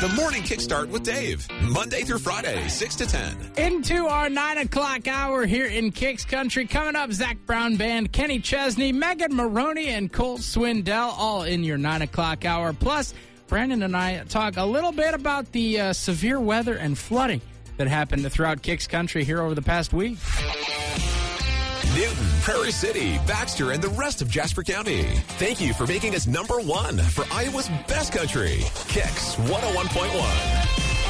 The Morning Kickstart with Dave. Monday through Friday, 6 to 10. Into our 9 o'clock hour here in Kicks Country. Coming up, Zach Brown Band, Kenny Chesney, Megan Maroney, and Colt Swindell, all in your 9 o'clock hour. Plus, Brandon and I talk a little bit about the severe weather and flooding that happened throughout Kicks Country here over the past week. Newton, Prairie City, Baxter, and the rest of Jasper County. Thank you for making us #1 for Iowa's best country. Kicks 101.1.